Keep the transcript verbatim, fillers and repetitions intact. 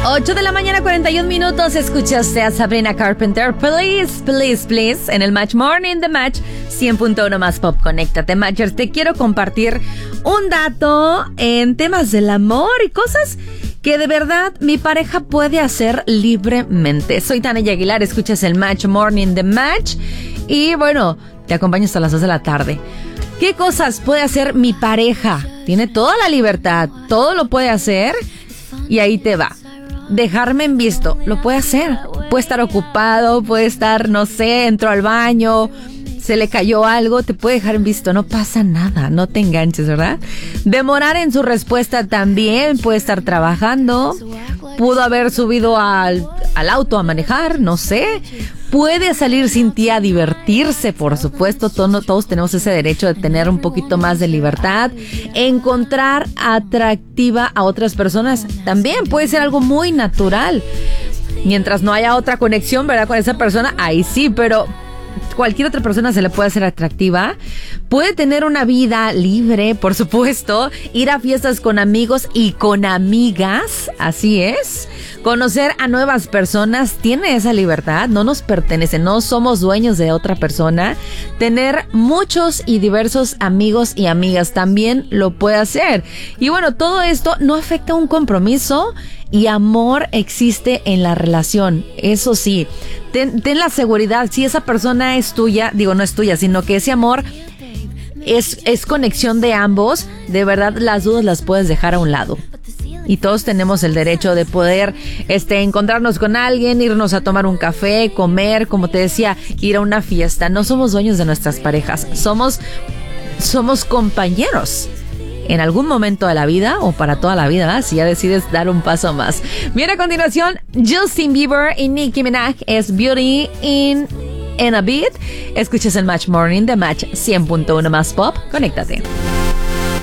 ocho de la mañana, cuarenta y un minutos. Escuchaste a Sabrina Carpenter. Please, please, please. En el Match Morning, The Match cien punto uno más Pop. Conéctate, Matchers. Te quiero compartir un dato en temas del amor y cosas que de verdad mi pareja puede hacer libremente. Soy Tania Aguilar. Escuchas el Match Morning, The Match. Y bueno, te acompaño hasta las dos de la tarde. ¿Qué cosas puede hacer mi pareja? Tiene toda la libertad. Todo lo puede hacer. Y ahí te va. Dejarme en visto. Lo puede hacer. Puede estar ocupado, puede estar, no sé, entró al baño, se le cayó algo, te puede dejar en visto. No pasa nada, no te enganches, ¿verdad? Demorar en su respuesta también. Puede estar trabajando. Pudo haber subido al, al auto a manejar, no sé. Puede salir sin ti a divertirse, por supuesto. Todos, todos tenemos ese derecho de tener un poquito más de libertad. Encontrar atractiva a otras personas también puede ser algo muy natural. Mientras no haya otra conexión, ¿verdad? Con esa persona, ahí sí, pero cualquier otra persona se le puede hacer atractiva. Puede tener una vida libre, por supuesto. Ir a fiestas con amigos y con amigas, así es. Conocer a nuevas personas, tiene esa libertad, no nos pertenece, no somos dueños de otra persona. Tener muchos y diversos amigos y amigas también lo puede hacer. Y bueno, todo esto no afecta un compromiso y amor existe en la relación. Eso sí, ten, ten la seguridad, si esa persona es tuya, digo no es tuya, sino que ese amor es, es conexión de ambos, de verdad las dudas las puedes dejar a un lado. Y todos tenemos el derecho de poder este, encontrarnos con alguien, irnos a tomar un café, comer, como te decía, ir a una fiesta. No somos dueños de nuestras parejas, somos, somos compañeros en algún momento de la vida o para toda la vida, ¿verdad? Si ya decides dar un paso más. Bien, a continuación, Justin Bieber y Nicki Minaj es Beauty in, in a Beat. Escuchas el Match Morning, The Match cien punto uno más Pop. Conéctate.